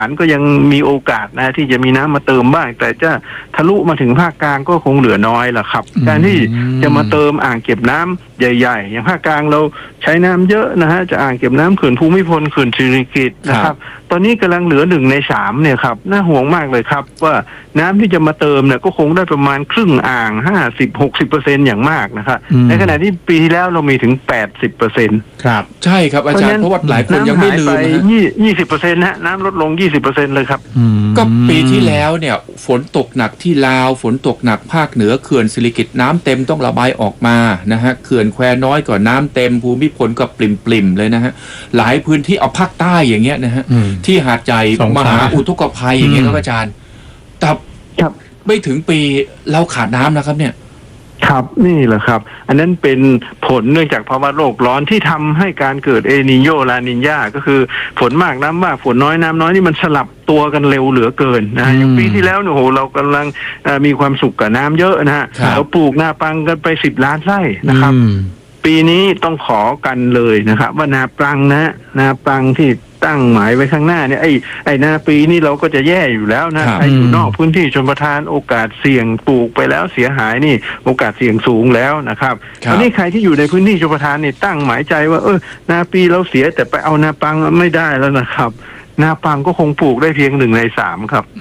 ก็ยังมีโอกาสนะที่จะมีน้ำมาเติมบ้างแต่จะทะลุมาถึงภาคกลางก็คงเหลือน้อยล่ะครับการที่จะมาเติมอ่างเก็บน้ำใหญ่ๆอย่างภาคกลางเราใช้น้ำเยอะนะฮะจะอ่างเก็บน้ำเขื่อนภูมิพลเขื่อนสิริกิติ์นะครับตอนนี้กำลังเหลือ1 ใน 3เนี่ยครับน่าห่วงมากเลยครับว่าน้ำที่จะมาเติมเนี่ยก็คงได้ประมาณครึ่งอ่าง 50-60% อย่างมากนะครับในขณะที่ปีที่แล้วเรามีถึง 80% ครับใช่ครับอาจารย์เพราะว่าหลายคนยังไม่ลืมนะ 20%นะน้ำลดลง 20% เลยครับก็ปีที่แล้วเนี่ยฝนตกหนักที่ลาวฝนตกหนักภาคเหนือเขื่อนสิริกิติ์น้ำเต็มต้องระบายออกมานะฮะเขื่อนแควน้อยก็น้ำเต็มภูมิพลก็ปริ่มๆเลยนะฮะหลายพื้นที่เอาภาคใต้อย่างเงี้ยนะฮะที่หาดใหญ่มหาอุทกภัยอย่างเงี้ยครับอาจารย์แต่ไม่ถึงปีเราขาดน้ำนะครับเนี่ยครับนี่แหละครับอันนั้นเป็นผลเนื่องจากภาวะโลกร้อนที่ทำให้การเกิดเอลนีโญลานิญาก็คือฝนมากน้ำมากฝนน้อยน้ำน้อยนี่มันสลับตัวกันเร็วเหลือเกินนะอย่างปีที่แล้วเนี่ยโหเรากำลังมีความสุขกับน้ำเยอะนะฮะเราปลูกนาปังกันไป10 ล้านไร่นะครับปีนี้ต้องขอกันเลยนะครับว่านาปังนาปังที่ตั้งหมายไว้ข้างหน้าเนี่ยไอ้นาปีนี่เราก็จะแย่อยู่แล้วนะใครอยู่นอกพื้นที่ชลประทานโอกาสเสี่ยงปลูกไปแล้วเสียหายนี่โอกาสเสี่ยงสูงแล้วนะครับทีนี้ใครที่อยู่ในพื้นที่ชลประทานนี่ตั้งหมายใจว่านาปีเราเสียแต่ไปเอานาปังไม่ได้แล้วนะครับนาปังก็คงปลูกได้เพียง1 ใน 3ครับ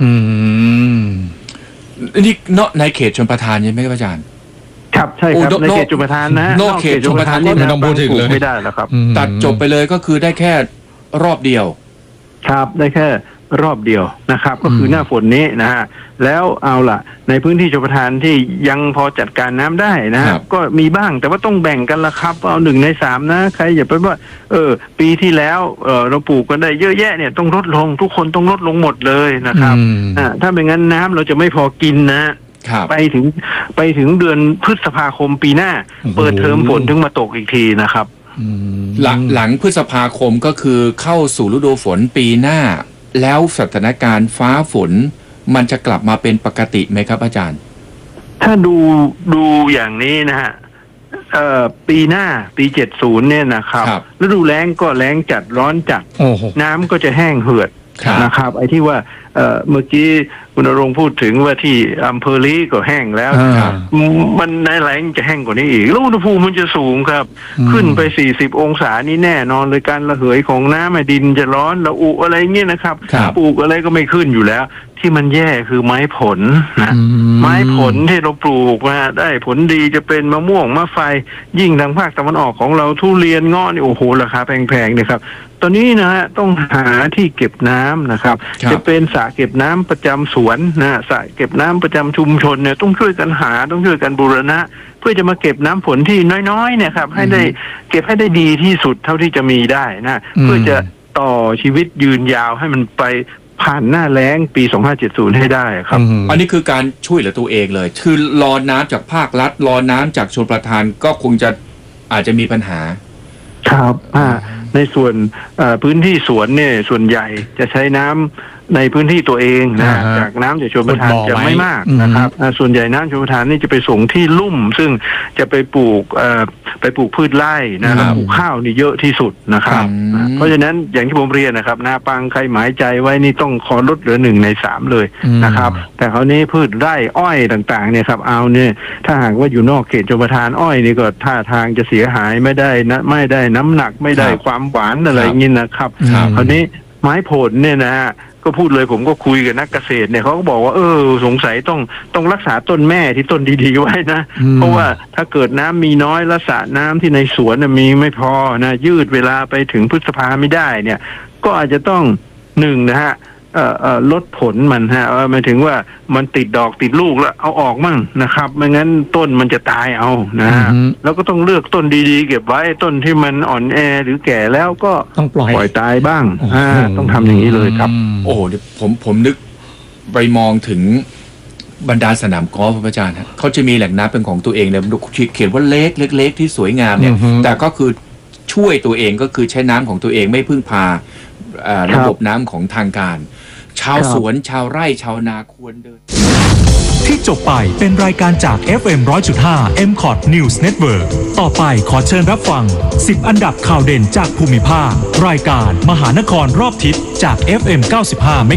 นี่ในเขตชลประทานใช่ไหมครับอาจารย์ครับใช่ครับในเขตชลประทานนะนอกเขตชลประทานนี่ไม่ต้องพูดถึงเลยไม่ได้แล้วครับตัดจบไปเลยก็คือได้แค่รอบเดียวครับได้แค่รอบเดียวนะครับก็คือหน้าฝนนี้นะฮะแล้วเอาล่ะในพื้นที่ชลประทานที่ยังพอจัดการน้ำได้นะก็มีบ้างแต่ว่าต้องแบ่งกันละครับเอา1 ใน 3นะใครอย่าไปว่าปีที่แล้วเราปลูกกันได้เยอะแยะเนี่ยต้องลดลงทุกคนต้องลดลงหมดเลยนะครับถ้าไม่งั้นน้ำเราจะไม่พอกินนะไปถึงเดือนพฤษภาคมปีหน้าเปิดเทอมฝนถึงมาตกอีกทีนะครับหลังพฤษภาคมก็คือเข้าสู่ฤดูฝนปีหน้าแล้วสถานการณ์ฟ้าฝนมันจะกลับมาเป็นปกติไหมครับอาจารย์ถ้าดูอย่างนี้นะฮะปีหน้าปี70เนี่ยนะครับฤดูแล้งก็แล้งจัดร้อนจัดน้ำก็จะแห้งเหือดนะครับไอ้ที่ว่าเมื่อกี้คุณณรงค์พูดถึงว่าที่อำเภอลีก็แห้งแล้วมันในแรงจะแห้งกว่านี้อีกแล้วอุณหภูมิมันจะสูงครับขึ้นไป40 องศานี่แน่นอนเลยการระเหยของน้ำดินจะร้อนระอุอะไรเงี้ยนะครับปลูกอะไรก็ไม่ขึ้นอยู่แล้วที่มันแย่คือไม้ผลนะไม้ผลที่เราปลูกมาได้ผลดีจะเป็นมะม่วงมะไฟยิ่งทางภาคตะวันออกของเราทุเรียนเงาะนี่โอ้โหราคาแพงๆเนี่ยครับตอนนี้นะฮะต้องหาที่เก็บน้ำนะครับจะเป็นสระเก็บน้ำประจำสวนนะสระเก็บน้ำประจำชุมชนเนี่ยต้องช่วยกันหาต้องช่วยกันบูรณะเพื่อจะมาเก็บน้ำฝนที่น้อยๆเนี่ยครับให้ได้เก็บให้ได้ดีที่สุดเท่าที่จะมีได้นะเพื่อจะต่อชีวิตยืนยาวให้มันไปผ่านหน้าแล้งปี2570ให้ได้ครับอันนี้คือการช่วยเหลือตัวเองเลยคือรอน้ำจากภาครัฐรอน้ำจากชลประทานก็คงจะอาจจะมีปัญหาครับในส่วนพื้นที่สวนเนี่ยส่วนใหญ่จะใช้น้ำในพื้นที่ตัวเองนะจากน้ำจากชลประทานจะไม่มากนะครับส่วนใหญ่น้ำชลประทานนี่จะไปส่งที่ลุ่มซึ่งจะไปปลูกพืชไร่นะปลูกข้าวนี่เยอะที่สุดนะครับเพราะฉะนั้นอย่างที่ผมเรียนนะครับนาปังใครหมายใจไว้นี่ต้องขอลดเหลือ1 ใน 3เลยนะครับแต่คราวนี้พืชไร่อ้อยต่างๆเนี่ยครับเอาเนี่ยถ้าหากว่าอยู่นอกเขตชลประทานอ้อยนี่ก็ท่าทางจะเสียหายไม่ได้น้ำหนักไม่ได้ความหวานอะไรอย่างนี้นะครับคราวนี้ไม้ผลเนี่ยนะฮะก็พูดเลยผมก็คุยกับนักเกษตรเนี่ยเขาก็บอกว่าสงสัยต้องรักษาต้นแม่ที่ต้นดีๆไว้นะเพราะว่าถ้าเกิดน้ำมีน้อยและสระน้ำที่ในสวนมีไม่พอนะยืดเวลาไปถึงพฤษภาไม่ได้เนี่ยก็อาจจะต้องนะฮะลดผลมันฮะหมายถึงว่ามันติดดอกติดลูกแล้วเอาออกมั่งนะครับไม่งั้นต้นมันจะตายเอานะแล้วก็ต้องเลือกต้นดีๆเก็บไว้ต้นที่มันอ่อนแอหรือแก่แล้วก็ต้องปล่อยตายบ้างต้องทำอย่างนี้เลยครับโอ้โหผมนึกไปมองถึงบรรดาสนามกอล์ฟอาจารย์เขาจะมีแหล่งน้ำเป็นของตัวเองเนี่ยเขียนว่าเล็กที่สวยงามเนี่ยแต่ก็คือช่วยตัวเองก็คือใช้น้ำของตัวเองไม่พึ่งพาระบบน้ำของทางการชาวสวนชาวไร่ชาวนาควรเดินที่จบไปเป็นรายการจาก FM 100.5 MCOT News Network ต่อไปขอเชิญรับฟัง10 อันดับข่าวเด่นจากภูมิภาครายการมหานครรอบทิศจาก FM 95